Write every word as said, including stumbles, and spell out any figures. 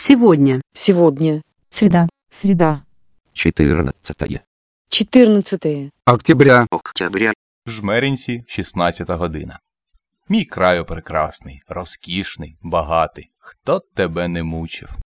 Сегодня. Сегодня. Среда. Среда. Чотирнадцятое. Четырнадцатое. Октября. Октября. Жмеринці, шістнадцята година. Мій краю прекрасний, розкішний, багатий. Хто тебе не мучив?